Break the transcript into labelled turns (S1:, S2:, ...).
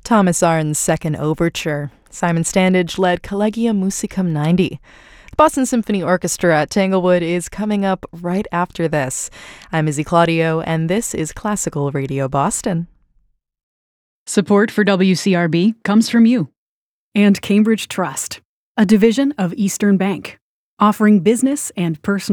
S1: Thomas Arne's Second Overture. Simon Standage led Collegium Musicum 90. The Boston Symphony Orchestra at Tanglewood is coming up right after this. I'm Izzy Claudio, and this is Classical Radio Boston.
S2: Support for WCRB comes from you. And Cambridge Trust, a division of Eastern Bank, offering business and personal